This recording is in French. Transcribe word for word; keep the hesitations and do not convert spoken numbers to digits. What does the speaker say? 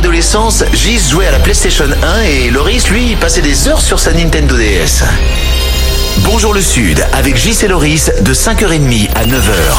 adolescence, Gis jouait à la PlayStation un et Loris, lui, passait des heures sur sa Nintendo D S. Bonjour le Sud, avec Gis et Loris, de cinq heures trente à neuf heures.